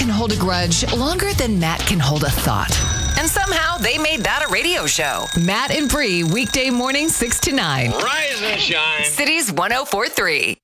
can hold a grudge longer than Matt can hold a thought. And somehow they made that a radio show. Matt and Bree, weekday morning 6 to 9. Rise and shine. Cities 104.3.